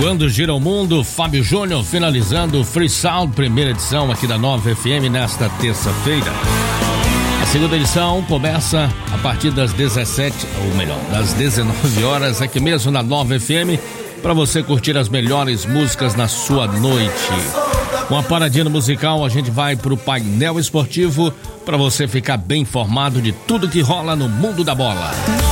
Quando gira o mundo, Fábio Júnior finalizando o Free Sound, primeira edição aqui da Nova FM nesta terça-feira. A segunda edição começa a partir das 19 horas, aqui mesmo na Nova FM, para você curtir as melhores músicas na sua noite. Com a paradinha musical, a gente vai pro painel esportivo para você ficar bem informado de tudo que rola no mundo da bola.